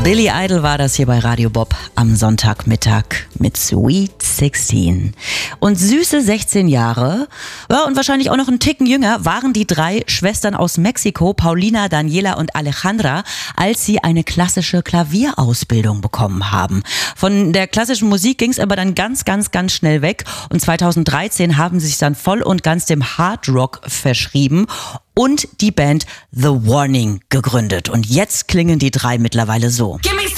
Billy Idol war das hier bei Radio Bob am Sonntagmittag mit Sweet 16. Und süße 16 Jahre, ja, und wahrscheinlich auch noch einen Ticken jünger, waren die drei Schwestern aus Mexiko, Paulina, Daniela und Alejandra, als sie eine klassische Klavierausbildung bekommen haben. Von der klassischen Musik ging es aber dann ganz schnell weg. Und 2013 haben sie sich dann voll und ganz dem Hard Rock verschrieben und die Band The Warning gegründet. Und jetzt klingen die drei mittlerweile so.